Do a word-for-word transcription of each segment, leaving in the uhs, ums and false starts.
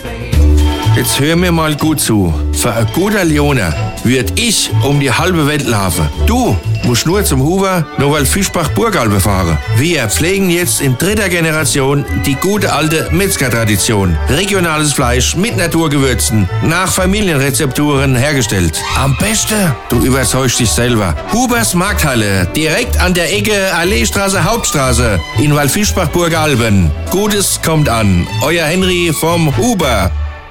Jetzt hör mir mal gut zu. Für ein guter Leoner würd ich um die halbe Welt laufen. Du musst nur zum Huber, nur weil Fischbach Burgalbe fahren. Wir pflegen jetzt in dritter Generation die gute alte Metzger-Tradition. Regionales Fleisch mit Naturgewürzen, nach Familienrezepturen hergestellt. Am besten, du überzeugst dich selber. Hubers Markthalle, direkt an der Ecke Alleestraße, Hauptstraße in Waldfischbach Burgalben. Gutes kommt an. Euer Henry vom Huber.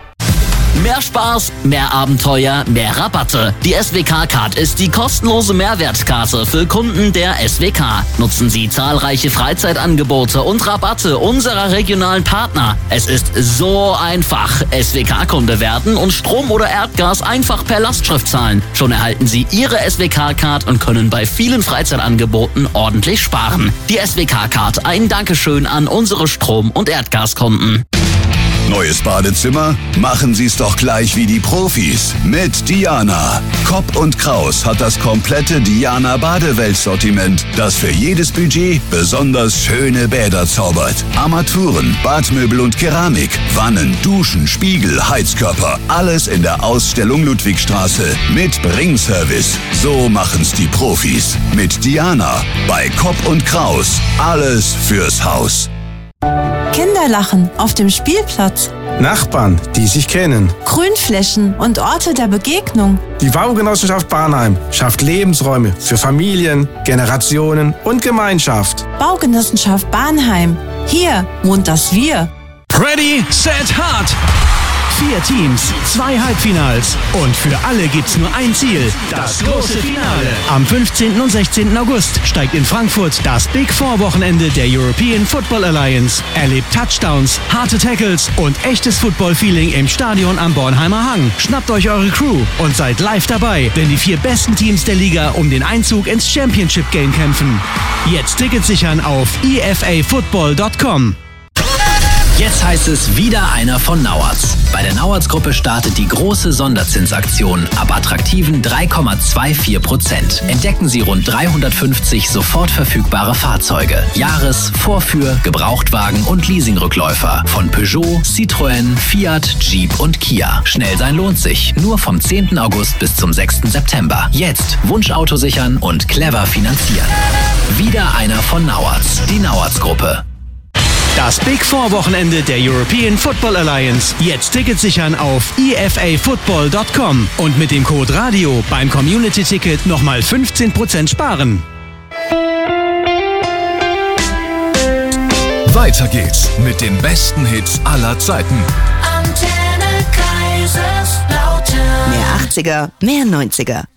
Mehr Spaß, mehr Abenteuer, mehr Rabatte. Die S W K-Card ist die kostenlose Mehrwertkarte für Kunden der S W K. Nutzen Sie zahlreiche Freizeitangebote und Rabatte unserer regionalen Partner. Es ist so einfach. S W K-Kunde werden und Strom oder Erdgas einfach per Lastschrift zahlen. Schon erhalten Sie Ihre S W K-Card und können bei vielen Freizeitangeboten ordentlich sparen. Die S W K-Card, ein Dankeschön an unsere Strom- und Erdgaskunden. Neues Badezimmer? Machen Sie es doch gleich wie die Profis mit Diana. Kopp und Kraus hat das komplette Diana Badewelt-Sortiment, das für jedes Budget besonders schöne Bäder zaubert. Armaturen, Badmöbel und Keramik, Wannen, Duschen, Spiegel, Heizkörper, alles in der Ausstellung Ludwigstraße mit Bringservice. So machen's die Profis mit Diana bei Kopp und Kraus. Alles fürs Haus. Kinderlachen auf dem Spielplatz. Nachbarn, die sich kennen. Grünflächen und Orte der Begegnung. Die Baugenossenschaft Barnheim schafft Lebensräume für Familien, Generationen und Gemeinschaft. Baugenossenschaft Barnheim. Hier wohnt das Wir. Ready, set, hard! Vier Teams, zwei Halbfinals und für alle gibt's nur ein Ziel, das große Finale. Am fünfzehnten und sechzehnten August steigt in Frankfurt das Big Four Wochenende der European Football Alliance. Erlebt Touchdowns, harte Tackles und echtes Football-Feeling im Stadion am Bornheimer Hang. Schnappt euch eure Crew und seid live dabei, wenn die vier besten Teams der Liga um den Einzug ins Championship Game kämpfen. Jetzt Tickets sichern auf e f a football punkt com. Jetzt heißt es wieder einer von Nauertz. Bei der Nauertz-Gruppe startet die große Sonderzinsaktion ab attraktiven drei Komma vierundzwanzig Prozent. Entdecken Sie rund dreihundertfünfzig sofort verfügbare Fahrzeuge. Jahres-, Vorführ-, Gebrauchtwagen und Leasingrückläufer von Peugeot, Citroën, Fiat, Jeep und Kia. Schnell sein lohnt sich. Nur vom zehnten August bis zum sechsten September. Jetzt Wunschauto sichern und clever finanzieren. Wieder einer von Nauertz. Die Nauertz-Gruppe. Das Big Four Wochenende der European Football Alliance. Jetzt Tickets sichern auf e f a football punkt com und mit dem Code RADIO beim Community-Ticket nochmal fünfzehn Prozent sparen. Weiter geht's mit den besten Hits aller Zeiten. Antenne Kaiserslautern. Mehr achtziger, mehr neunziger.